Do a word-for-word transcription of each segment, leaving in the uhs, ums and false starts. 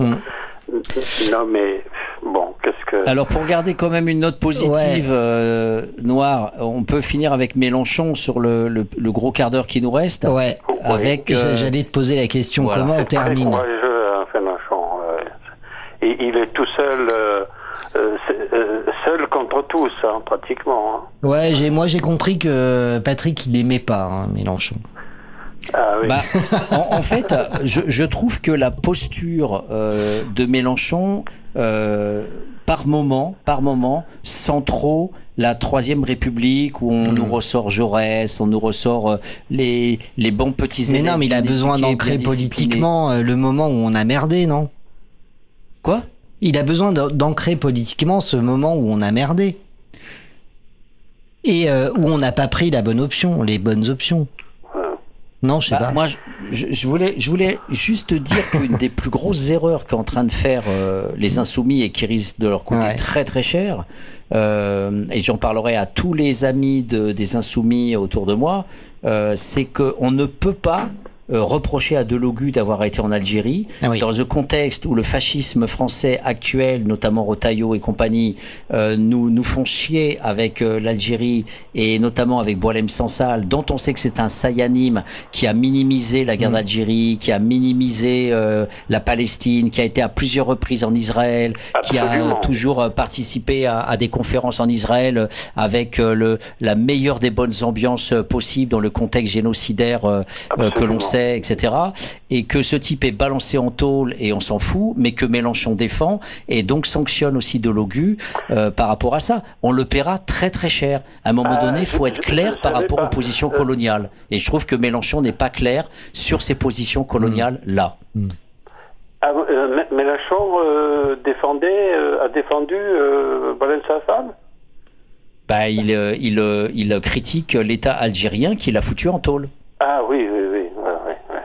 Mmh. Non, mais bon, qu'est-ce que... Alors, pour garder quand même une note positive, ouais. euh, Noir, on peut finir avec Mélenchon sur le, le, le gros quart d'heure qui nous reste. Ouais. Avec, oui. euh, J'allais te poser la question, voilà. Comment on termine? C'est très courageux, hein, Mélenchon. Euh, et il est tout seul... Euh, Euh, euh, seul contre tous, hein, pratiquement. Hein. Ouais, j'ai, moi j'ai compris que Patrick il l'aimait pas, hein, Mélenchon. Ah, oui. Bah, en, en fait, je, je trouve que la posture euh, de Mélenchon, euh, par moment, par moment, sent trop la Troisième République où on mmh. nous ressort Jaurès, on nous ressort euh, les les bons petits élèves. Mais non, mais il a besoin d'ancrer politiquement euh, le moment où on a merdé, non? Quoi? Il a besoin d'ancrer politiquement ce moment où on a merdé. Et euh, où on n'a pas pris la bonne option, les bonnes options. Non, je sais bah, pas. Moi, je, je, voulais, je voulais juste dire qu'une des plus grosses erreurs qu'est en train de faire euh, les Insoumis et qui risquent de leur coûter ouais. très très cher, euh, et j'en parlerai à tous les amis de, des Insoumis autour de moi, euh, c'est qu'on ne peut pas Euh, reprocher à Delogu d'avoir été en Algérie, ah oui. dans un contexte où le fascisme français actuel, notamment Retailleau et compagnie, euh, nous, nous font chier avec euh, l'Algérie et notamment avec Boualem Sansal, dont on sait que c'est un sayanime qui a minimisé la guerre mmh. d'Algérie, qui a minimisé euh, la Palestine, qui a été à plusieurs reprises en Israël, Absolument. qui a euh, toujours euh, participé à, à des conférences en Israël euh, avec euh, le, la meilleure des bonnes ambiances euh, possibles dans le contexte génocidaire euh, euh, que l'on sait, et cetera. Et que ce type est balancé en tôle et on s'en fout, mais que Mélenchon défend et donc sanctionne aussi Delogu euh, par rapport à ça. On le paiera très très cher. À un moment donné, il faut être clair par rapport aux positions coloniales. Et je trouve que Mélenchon n'est pas clair sur ces positions coloniales-là. Mmh. Ah, euh, Mélenchon euh, défendait, euh, a défendu euh, Boualem Sansal ? Bah, il, euh, il, euh, il critique l'État algérien qui l'a foutu en tôle. Ah oui, oui, oui. Ouais, ouais, ouais.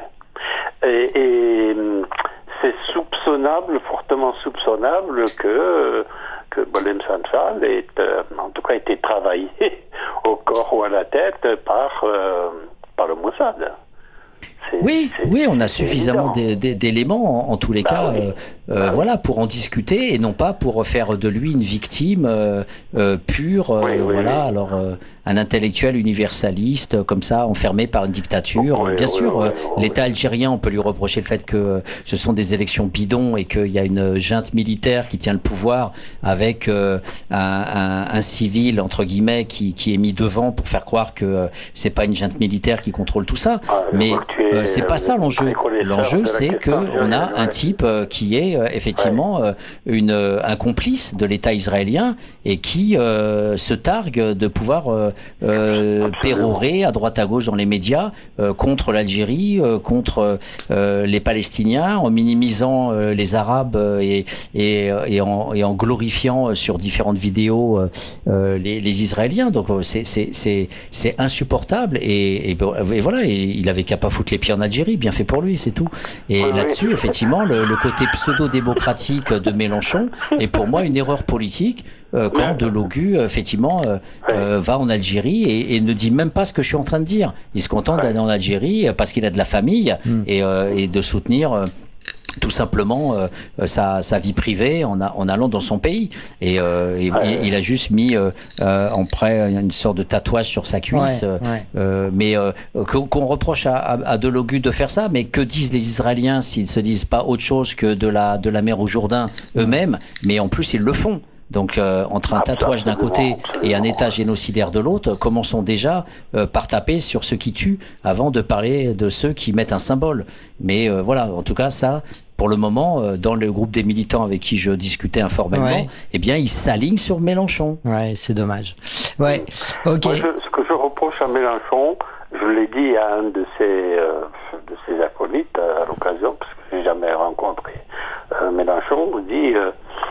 Et, et c'est soupçonnable, fortement soupçonnable que, que Boualem Sansal ait, euh, en tout cas, été travaillé au corps ou à la tête par, euh, par le Mossad. C'est, oui, c'est, oui, on a suffisamment d'é- d'é- d'éléments en, en tous les bah cas, oui. euh, euh, bah voilà, oui. pour en discuter et non pas pour faire de lui une victime euh, euh, pure. Euh, oui, oui, voilà, oui. alors euh, un intellectuel universaliste comme ça, enfermé par une dictature. Oui, Bien oui, sûr, oui, oui, l'État oui. algérien, on peut lui reprocher le fait que ce sont des élections bidons et qu'il y a une junte militaire qui tient le pouvoir avec euh, un, un, un civil entre guillemets qui, qui est mis devant pour faire croire que euh, c'est pas une junte militaire qui contrôle tout ça, ah, mais Euh, c'est pas ça l'enjeu. L'enjeu, c'est qu'on a un type euh, qui est euh, effectivement euh, une, euh, un complice de l'État israélien et qui euh, se targue de pouvoir euh, euh, pérorer à droite à gauche dans les médias euh, contre l'Algérie, euh, contre euh, les Palestiniens, en minimisant euh, les Arabes euh, et, et, et, en, et en glorifiant euh, sur différentes vidéos euh, les, les Israéliens. Donc c'est, c'est, c'est, c'est insupportable et, et, et voilà, et il avait qu'à pas foutre les pieds en Algérie, bien fait pour lui, c'est tout. Et oui, là-dessus, oui. effectivement, le, le côté pseudo-démocratique de Mélenchon est pour moi une erreur politique euh, quand Delogu, effectivement, euh, euh, va en Algérie et, et ne dit même pas ce que je suis en train de dire. Il se contente d'aller en Algérie parce qu'il a de la famille mm. et, euh, et de soutenir... Euh, tout simplement euh, sa, sa vie privée en, a, en allant dans son pays et, euh, et, ouais. et il a juste mis euh, euh, en près une sorte de tatouage sur sa cuisse ouais, ouais. Euh, mais euh, qu'on, qu'on reproche à, à, à Delogu de faire ça, mais que disent les Israéliens s'ils se disent pas autre chose que de la, de la mer au Jourdain eux-mêmes, mais en plus ils le font. Donc euh, entre un tatouage d'un côté et un état génocidaire de l'autre, commençons déjà euh, par taper sur ceux qui tuent avant de parler de ceux qui mettent un symbole. Mais euh, voilà, en tout cas ça, pour le moment, euh, dans le groupe des militants avec qui je discutais informellement, ouais. eh bien ils s'alignent sur Mélenchon. Ouais, c'est dommage. Ouais, ok. Moi, je, ce que je reproche à Mélenchon, je l'ai dit à un de ses, euh, de ses acolytes à l'occasion, parce que j'ai jamais rencontré euh, Mélenchon, on dit... Euh,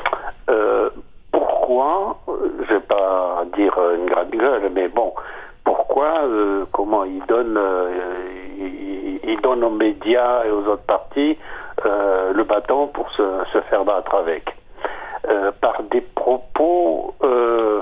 euh, Pourquoi, je vais pas dire une grande gueule, mais bon, pourquoi, euh, comment il donne, euh, il, il donne aux médias et aux autres partis euh, le bâton pour se, se faire battre avec, euh, par des propos euh,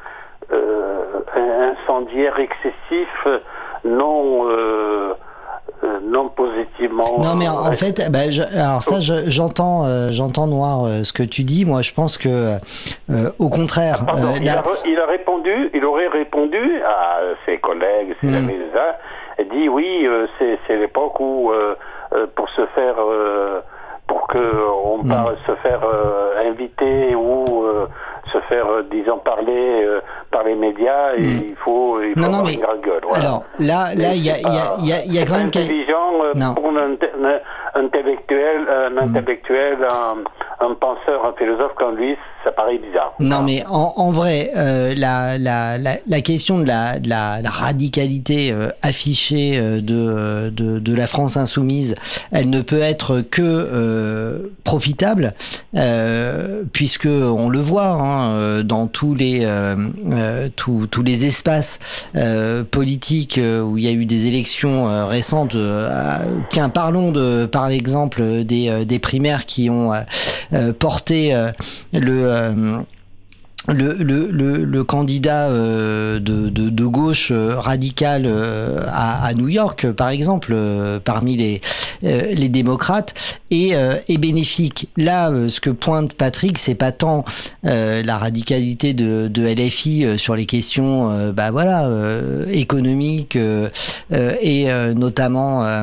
euh, incendiaires excessifs, non, euh, euh, non positivement. Non, mais en, euh, en fait, bah, je, alors ça, je, j'entends, euh, j'entends Noir euh, ce que tu dis. Moi, je pense que, euh, au contraire, Pardon, euh, il, la... a, il a répondu, il aurait répondu à ses collègues, ses Mm. amis, ça, et dit oui, euh, c'est, c'est l'époque où euh, euh, pour se faire, euh, pour que on Mm. parle, se faire euh, inviter ou euh, se faire, euh, disons, parler euh, par les médias, Mm. il faut, il faut Non, non, avoir mais une grande gueule. Voilà. alors là, là, il y a, il y a, il y a, il y a c'est quand pas même quel- intelligent euh, Non. pour un, un intellectuel, un intellectuel, un, un penseur, un philosophe comme lui, ça paraît bizarre. Non, Voilà. mais en, en vrai, euh, la, la, la, la question de la, de la, la radicalité euh, affichée euh, de, de, de la France insoumise, elle ne peut être que euh, profitable, euh, puisque on le voit hein, euh, dans tous les euh, euh, tous, tous les espaces euh, politiques euh, où il y a eu des élections euh, récentes. Euh, tiens, parlons de par l'exemple des, euh, des primaires qui ont euh, euh, porté euh, le euh, Le, le, le, le candidat euh, de, de, de gauche euh, radicale euh, à, à New York, par exemple, euh, parmi les, euh, les démocrates, est, euh, est bénéfique. Là, euh, ce que pointe Patrick, c'est pas tant euh, la radicalité de, de L F I euh, sur les questions, euh, bah voilà, euh, économiques euh, euh, et euh, notamment euh,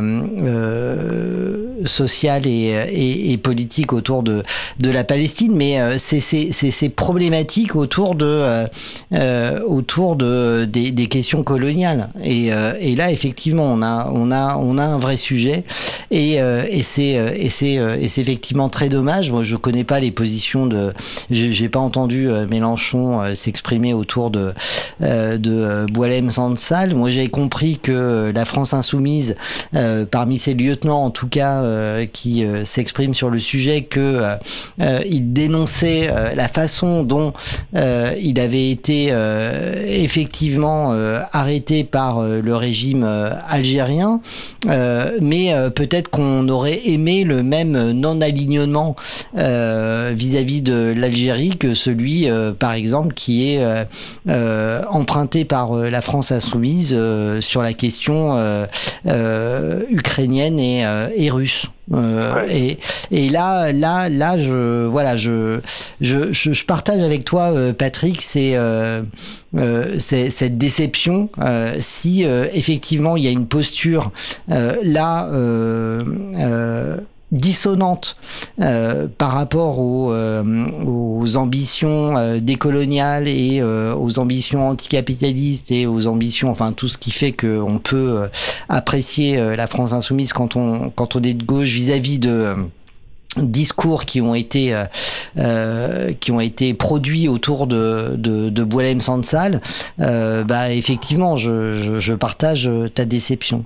euh, sociales et, et, et politiques autour de, de la Palestine, mais euh, c'est, c'est, c'est, c'est problématique autour de euh, euh, autour de des, des questions coloniales et, euh, et là effectivement on a on a on a un vrai sujet et euh, et c'est et c'est et c'est effectivement très dommage. Moi je connais pas les positions de j'ai, j'ai pas entendu euh, Mélenchon euh, s'exprimer autour de euh, de euh, Boualem Sansal. Moi j'ai compris que la France insoumise euh, parmi ses lieutenants en tout cas euh, qui euh, s'expriment sur le sujet que euh, euh, il dénonçait euh, la façon dont Euh, il avait été euh, effectivement euh, arrêté par euh, le régime euh, algérien, euh, mais euh, peut-être qu'on aurait aimé le même non-alignement euh, vis-à-vis de l'Algérie que celui, euh, par exemple, qui est euh, euh, emprunté par euh, la France insoumise euh, sur la question euh, euh, ukrainienne et, euh, et russe. Euh, ouais. et, et là, là, là, je, voilà, je, je, je, je partage avec toi, euh, Patrick, c'est, euh, euh, c'est cette déception. Euh, si euh, effectivement il y a une posture euh, là. Euh, euh, dissonante euh, par rapport aux, euh, aux ambitions euh, décoloniales et euh, aux ambitions anticapitalistes et aux ambitions, enfin tout ce qui fait qu'on peut euh, apprécier euh, la France insoumise quand on, quand on est de gauche vis-à-vis de euh, discours qui ont été euh, euh, qui ont été produits autour de de, de Boualem Sansal, euh, bah effectivement je, je, je partage ta déception.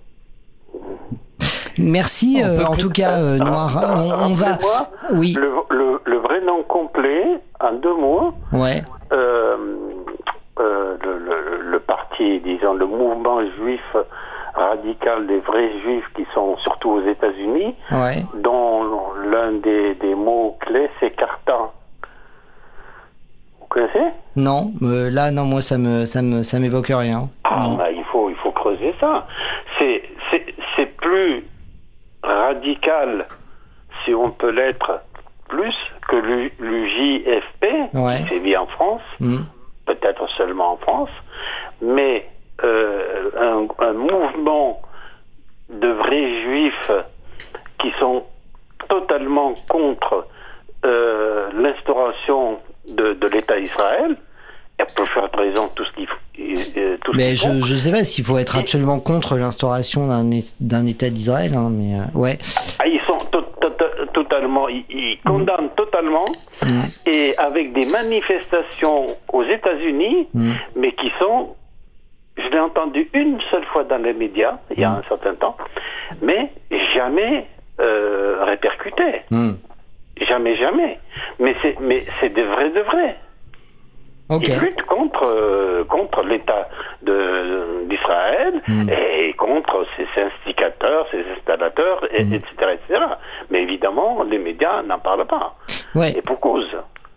Merci euh, en tout cas euh, Noir. On, on va. Oui. Le, le, le vrai nom complet en deux mots. Ouais. Euh, euh, le, le, le parti, disons le mouvement juif radical des vrais juifs qui sont surtout aux États-Unis, ouais. dont l'un des, des mots clés c'est Cartan. Vous connaissez ? Non, euh, là non, moi ça me ça me ça m'évoque rien. Ah, bah, il faut il faut creuser ça. C'est c'est c'est plus radical, si on peut l'être, plus que l'U J F P, ouais. qui sévit en France, mmh. peut-être seulement en France, mais euh, un, un mouvement de vrais juifs qui sont totalement contre euh, l'instauration de, de l'État d'Israël, et pour faire raison tout ce qu'il faut. Tout ce mais qu'il je, je sais pas s'il faut être absolument contre l'instauration d'un, d'un État d'Israël, hein, mais euh, ouais. Ah, ils sont to- to- totalement, ils, ils condamnent mmh. totalement, mmh. et avec des manifestations aux États-Unis, mmh. mais qui sont, je l'ai entendu une seule fois dans les médias, il y a mmh. un certain temps, mais jamais euh, répercutées. Mmh. Jamais, jamais. Mais c'est, mais c'est de vrai, de vrai. Okay. Ils luttent contre, euh, contre l'État de, d'Israël mmh. et contre ses instigатeurs, ses installateurs, et, mmh. et cetera, et cetera. Mais évidemment, les médias n'en parlent pas. Ouais. Et pour cause.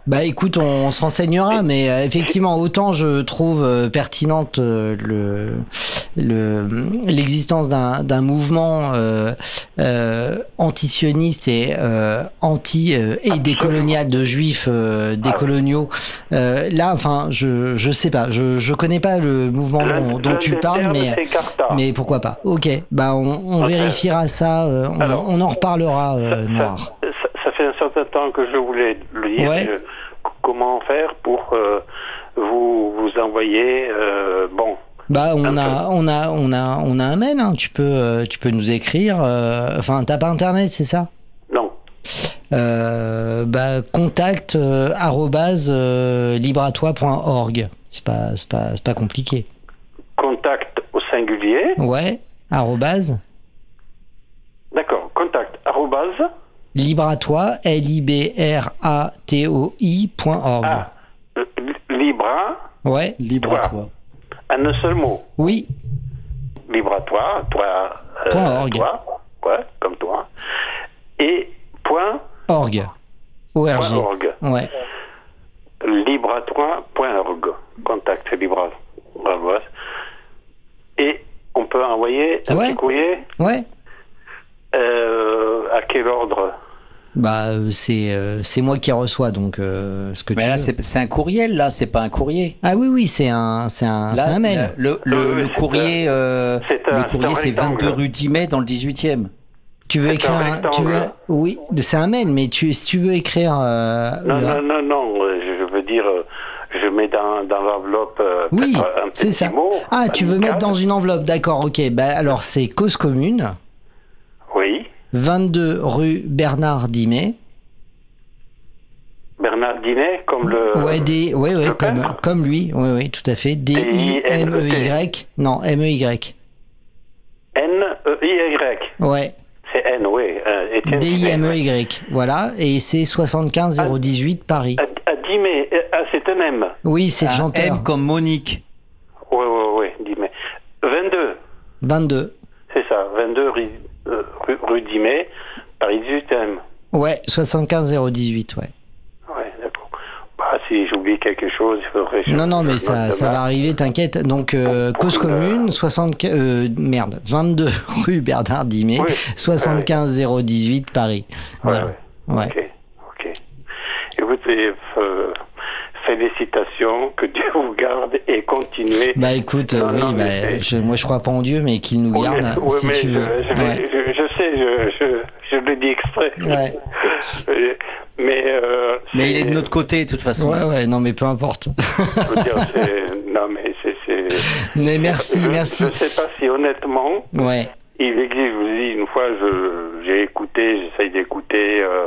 Bah écoute, on, on se renseignera, mais euh, effectivement, autant je trouve euh, pertinente euh, le, le, l'existence d'un, d'un mouvement euh, euh, anti-sioniste et euh, anti euh, et décolonial de juifs euh, décoloniaux. Euh, là, enfin, je je sais pas, je je connais pas le mouvement dont, dont tu parles, mais mais pourquoi pas. Ok, bah on, on okay. vérifiera ça, euh, on, Alors, on en reparlera, euh, ça, Noir. Ça, ça, ça fait un certain temps que je voulais le dire. Ouais. Je, comment faire pour euh, vous vous envoyer euh, bon. Bah on a on a on a on a un mail, hein. Tu peux euh, tu peux nous écrire. Euh, enfin, t'as pas internet, c'est ça? Non. Euh, bah contact euh, arobase euh, libratoi point org. C'est pas c'est pas c'est pas compliqué. Contact au singulier. Ouais. Arrobase. D'accord. Contact arrobase. Libratoi, L I B R A T O I point org. Ah, Libra. Ouais. Libratoi. En un seul mot. Oui. Libratoi, toi. Euh, point org. Toi, ouais, comme toi. Et point. Org. O R G. Point org. Ouais. Libratoi point org. Contact Libra. Et on peut envoyer un ouais. petit courrier. Ouais. Euh, à quel ordre? Bah c'est euh, c'est moi qui reçois, donc euh, ce que mais tu là veux. c'est, c'est un courriel, là c'est pas un courrier. Ah oui oui c'est un c'est un là, c'est un mail. Le le, le, oui, le courrier un, euh, c'est un, le courrier c'est, c'est vingt-deux rue d'Imet dans le dix-huitième. Tu veux c'est écrire un, un, tu veux, oui c'est un mail, mais tu si tu veux écrire euh, non, euh, non non non je veux dire je mets dans dans l'enveloppe euh, oui un petit c'est ça. mot, Ah tu veux mettre dans une enveloppe, d'accord, ok. Bah alors c'est Cause Commune. Oui. vingt-deux rue Bernard Dimet. Bernard Dimet, comme le. Ouais, D, ouais, ouais, comme, comme lui, oui, oui, tout à fait. D I M E Y. Non, M E Y. N E I Y. Ouais. C'est N, oui. Euh, D I M E Y. Voilà, et c'est soixante-quinze zéro dix-huit Paris. À, à Dimet, ah, c'est un M. Oui, c'est le chanteur. M comme Monique. Oui, oui, oui, Dimet. vingt-deux. vingt-deux. C'est ça, vingt-deux rue, euh, rue, rue Dimet, Paris dix-huitième. Ouais, soixante-quinze zéro dix-huit, ouais. Ouais, d'accord. Bah, si j'oublie quelque chose, il faudrait... Non, non, mais ça, ça va arriver, t'inquiète. Donc, euh, Cause Commune, soixante-quinze, euh, merde, vingt-deux rue Bernard Dimet, oui, soixante-quinze zéro dix-huit Paris. Voilà. Ouais, ouais. Ouais. Ok, ok. Écoutez, euh, félicitations, que Dieu vous garde et continuez. Bah écoute, non, oui, non, bah, je, moi je crois pas en Dieu, mais qu'il nous garde, oui, oui, si mais tu je, veux. Je, ouais. je, je sais, je, je, je le dis exprès. Ouais. mais, euh, mais il est de notre côté, de toute façon. Ouais, ouais, non, mais peu importe. Je veux dire, c'est... Non, mais c'est... c'est... Mais merci, je, merci. Je sais pas si honnêtement... Ouais. Il existe, je vous dis, une fois, je, j'ai écouté, j'essaye d'écouter... Euh,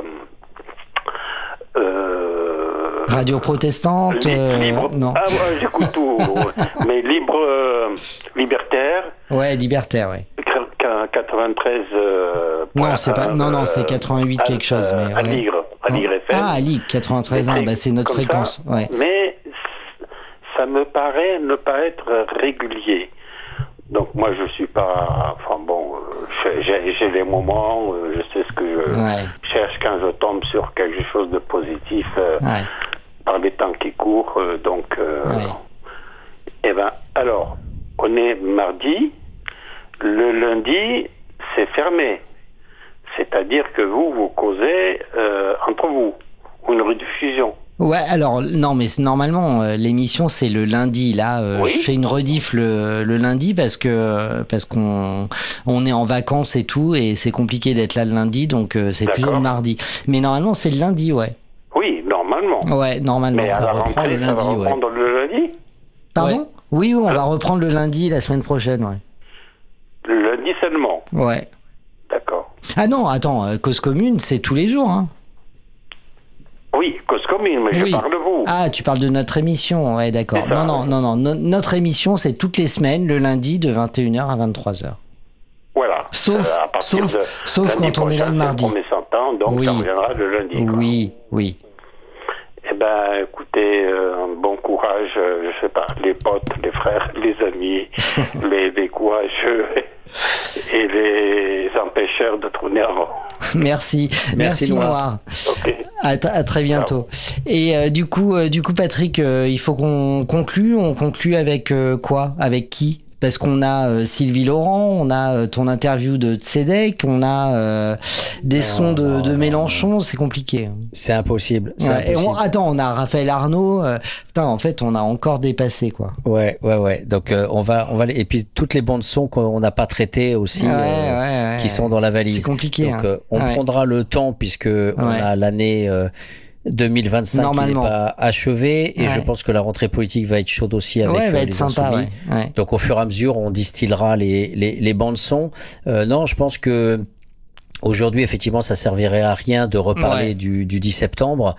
euh, Radio protestante, li- euh, libre, non. Ah ouais, j'écoute tout, mais libre, euh, libertaire. Ouais, libertaire, ouais. quatre-vingt-treize. Euh, non, c'est pas, non, non, c'est euh, quatre-vingt-huit à, quelque chose, mais. À ouais. Ligre, à Ligre F M. Ah, à Ligre, quatre-vingt-treize ans, bah c'est notre fréquence, ça, ouais. Mais ça me paraît ne pas être régulier. Donc moi je suis pas, enfin bon, j'ai, j'ai les moments, je sais ce que je ouais. cherche quand je tombe sur quelque chose de positif euh, ouais. par les temps qui courent, euh, donc. Euh, ouais. Eh ben alors, on est mardi, le lundi c'est fermé, c'est-à-dire que vous vous causez euh, entre vous, une rediffusion. Ouais, alors non, mais c'est, normalement euh, l'émission c'est le lundi. Là, euh, oui. je fais une rediff le, le lundi parce que parce qu'on on est en vacances et tout et c'est compliqué d'être là le lundi, donc euh, c'est plutôt le mardi. Mais normalement c'est le lundi, ouais. Oui, normalement. Ouais, normalement. Mais ça reprend rentrée, le lundi, ça va reprendre ouais. le lundi. Pardon ? Ouais. Oui, oui, on va reprendre le lundi la semaine prochaine, ouais. Le lundi seulement. Ouais. D'accord. Ah non, attends, euh, Cause Commune, c'est tous les jours, hein. Oui, Cause Commune, mais oui. Je parle de vous. Ah, tu parles de notre émission, ouais, d'accord. Non, non, non, non, no- notre émission, c'est toutes les semaines, le lundi, de vingt et une heures à vingt-trois heures. Voilà. Sauf, euh, sauf, sauf quand on est là le mardi. On est cent ans, donc oui. ça reviendra le lundi. Quoi. Oui, oui. Eh ben, écoutez, euh, bon courage, euh, je sais pas, les potes, les frères, les amis, les, les courageux et les empêcheurs de tourner avant. Merci, merci, merci Noir. Okay. À, t- à très bientôt. Et euh, du coup, euh, du coup, Patrick, euh, il faut qu'on conclue. On conclut avec euh, quoi? Avec qui? Parce qu'on a euh, Sylvie Laurent, on a euh, ton interview de Tzedek, on a euh, des non, sons de, de Mélenchon, c'est compliqué. C'est impossible. C'est ouais, impossible. Et on, attends, on a Raphaël Arnaud. Euh, putain, en fait, on a encore dépassé, quoi. Ouais, ouais, ouais. Donc euh, on va, on va. Et puis toutes les bandes sons qu'on n'a pas traitées aussi, ouais, euh, ouais, ouais, qui sont dans la valise. C'est compliqué. Donc hein. euh, on ouais. prendra le temps puisque ouais. on a l'année. Euh, deux mille vingt-cinq qui n'est pas achevé et ouais. je pense que la rentrée politique va être chaude aussi avec ouais, va euh, être les sympa, insoumis. Ouais. Ouais. Donc au fur et à mesure, on distillera les, les, les bandes son. Euh, non, je pense que aujourd'hui, effectivement, ça servirait à rien de reparler ouais. du, du dix septembre.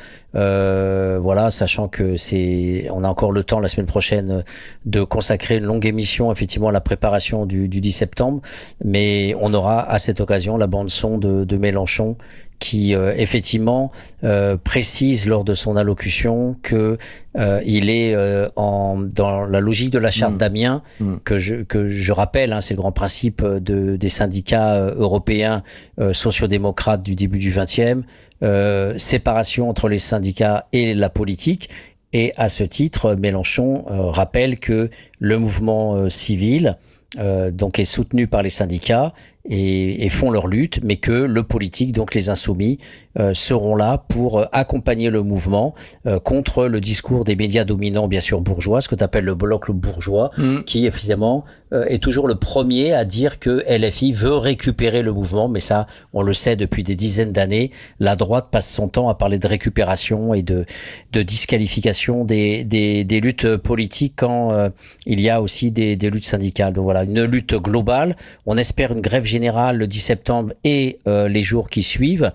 Euh, voilà, sachant que c'est, on a encore le temps la semaine prochaine de consacrer une longue émission, effectivement, à la préparation du, du dix septembre. Mais on aura à cette occasion la bande son de, de Mélenchon qui euh, effectivement euh, précise lors de son allocution que euh, il est euh, en dans la logique de la charte mmh. d'Amiens mmh. que je que je rappelle, hein, c'est le grand principe de des syndicats euh, européens euh, sociodémocrates du début du vingtième, euh, séparation entre les syndicats et la politique. Et à ce titre, Mélenchon euh, rappelle que le mouvement euh, civil euh, donc est soutenu par les syndicats. Et, et font leur lutte, mais que le politique, donc les insoumis, euh, seront là pour euh, accompagner le mouvement euh, contre le discours des médias dominants, bien sûr bourgeois, ce que tu appelles le bloc bourgeois, mmh. qui évidemment euh, est toujours le premier à dire que L F I veut récupérer le mouvement, mais ça, on le sait depuis des dizaines d'années. La droite passe son temps à parler de récupération et de, de disqualification des, des, des luttes politiques quand euh, il y a aussi des, des luttes syndicales. Donc voilà, une lutte globale. On espère une grève générale le dix septembre et euh, les jours qui suivent.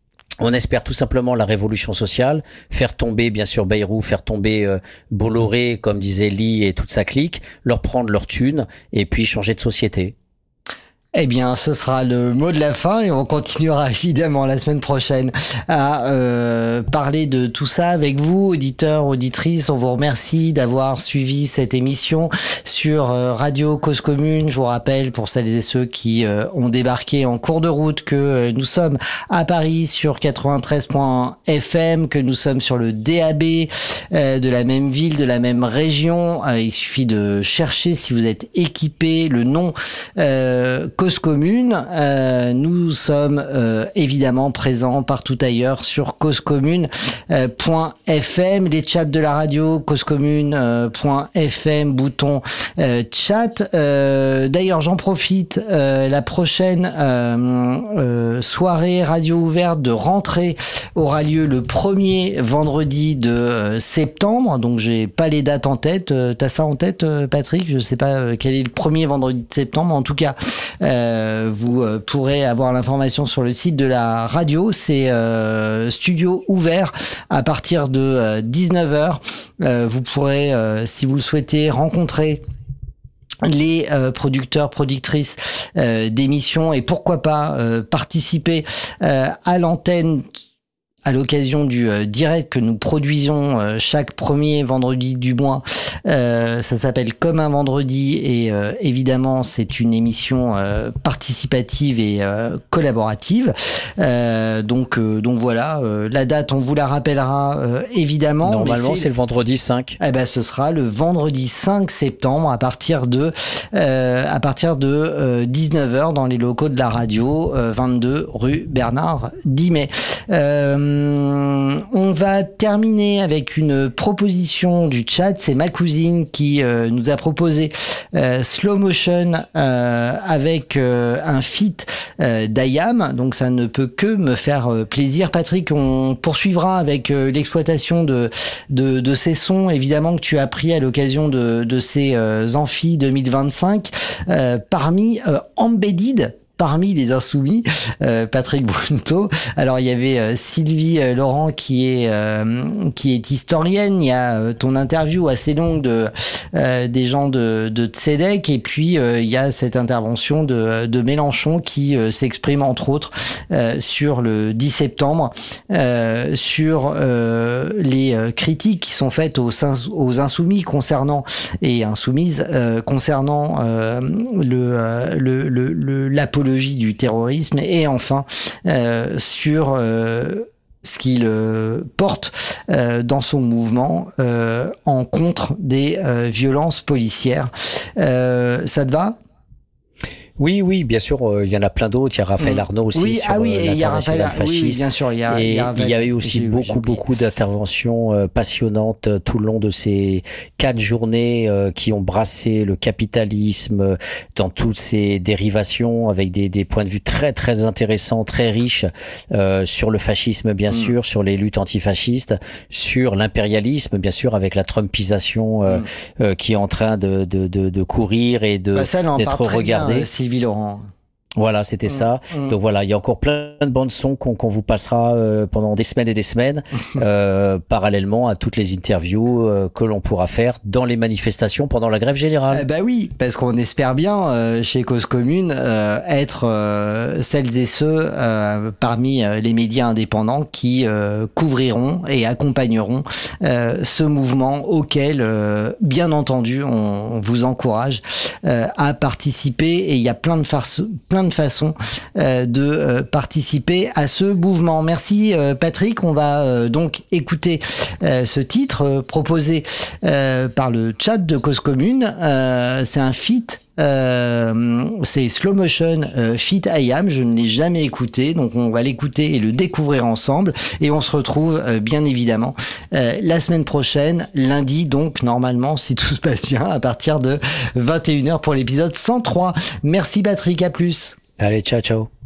On espère tout simplement la révolution sociale, faire tomber bien sûr Bayrou, faire tomber euh, Bolloré, comme disait Lee et toute sa clique, leur prendre leur thune et puis changer de société. Eh bien, ce sera le mot de la fin et on continuera évidemment la semaine prochaine à euh, parler de tout ça avec vous, auditeurs, auditrices. On vous remercie d'avoir suivi cette émission sur euh, Radio Cause Commune. Je vous rappelle, pour celles et ceux qui euh, ont débarqué en cours de route, que euh, nous sommes à Paris sur quatre-vingt-treize point F M, que nous sommes sur le D A B euh, de la même ville, de la même région. Euh, il suffit de chercher, si vous êtes équipé, le nom euh, Cause Commune. Euh, nous sommes euh, évidemment présents partout ailleurs sur cause commune point F M, les chats de la radio cause commune point F M, bouton euh, chat. Euh, d'ailleurs, j'en profite, euh, la prochaine euh, euh, soirée radio ouverte de rentrée aura lieu le premier vendredi de euh, septembre. Donc j'ai pas les dates en tête. Euh, t'as ça en tête, euh, Patrick? Je sais pas euh, quel est le premier vendredi de septembre. En tout cas, euh, vous euh, pourrez avoir l'information sur le site de la radio. C'est euh, studio ouvert à partir de euh, dix-neuf heures. Euh, vous pourrez, euh, si vous le souhaitez, rencontrer les euh, producteurs, productrices euh, d'émissions et pourquoi pas euh, participer euh, à l'antenne à l'occasion du euh, direct que nous produisons euh, chaque premier vendredi du mois. Euh, ça s'appelle Comme un vendredi et euh, évidemment c'est une émission euh, participative et euh, collaborative. Euh, donc euh, donc voilà, euh, la date on vous la rappellera euh, évidemment. Normalement c'est... c'est le vendredi cinq. Eh ben ce sera le vendredi cinq septembre à partir de euh, à partir de euh, dix-neuf heures dans les locaux de la radio, euh, vingt-deux rue Bernard Dimet. Euh, On va terminer avec une proposition du chat. C'est ma cousine qui euh, nous a proposé euh, Slow Motion euh, avec euh, un feat euh, d'I A M. Donc ça ne peut que me faire euh, plaisir. Patrick, on poursuivra avec euh, l'exploitation de, de, de ces sons, évidemment, que tu as pris à l'occasion de, de ces euh, Amphi deux mille vingt-cinq euh, parmi euh, Embedded. Parmi les insoumis, euh, Patrick Brunto. Alors il y avait euh, Sylvie euh, Laurent qui est euh, qui est historienne. Il y a euh, ton interview assez longue de euh, des gens de de Tzedek et puis euh, il y a cette intervention de de Mélenchon qui euh, s'exprime entre autres euh, sur le dix septembre euh, sur euh, les euh, critiques qui sont faites aux aux insoumis concernant et insoumises euh, concernant euh, le, euh, le le le l'apologie du terrorisme et enfin euh, sur euh, ce qu'il euh, porte euh, dans son mouvement euh, en contre des euh, violences policières. Euh, ça te va ? Oui, oui, bien sûr, il euh, y en a plein d'autres. Il y a Raphaël Arnaud aussi oui, sur ah oui, euh, l'international fasciste. Oui, oui, bien sûr, il y a, et il y a, il y a eu aussi beaucoup, beaucoup d'interventions euh, passionnantes euh, tout le long de ces quatre journées euh, qui ont brassé le capitalisme euh, dans toutes ses dérivations, avec des, des points de vue très, très intéressants, très riches euh, sur le fascisme, bien mm. sûr, sur les luttes antifascistes, sur l'impérialisme, bien sûr, avec la Trumpisation euh, mm. euh, qui est en train de, de, de, de courir et de bah ça, d'être regardée. Bien, Sylvie Laurent. Voilà, c'était mmh, ça. Mmh. Donc voilà, il y a encore plein de bandes son qu'on, qu'on vous passera euh, pendant des semaines et des semaines, euh, parallèlement à toutes les interviews euh, que l'on pourra faire dans les manifestations pendant la grève générale. Euh, bah oui, parce qu'on espère bien euh, chez Cause Commune euh, être euh, celles et ceux euh, parmi euh, les médias indépendants qui euh, couvriront et accompagneront euh, ce mouvement auquel, euh, bien entendu, on, on vous encourage euh, à participer. Et il y a plein de farces, plein de façons euh, de euh, participer à ce mouvement. Merci euh, Patrick, on va euh, donc écouter euh, ce titre euh, proposé euh, par le chat de Cause Commune. Euh, c'est un feat. Euh, c'est Slow Motion euh, feat I Am, je ne l'ai jamais écouté, donc on va l'écouter et le découvrir ensemble, et on se retrouve euh, bien évidemment euh, la semaine prochaine, lundi, donc normalement si tout se passe bien, à partir de vingt et une heures pour l'épisode cent trois. Merci Patrick, à plus. Allez, ciao ciao.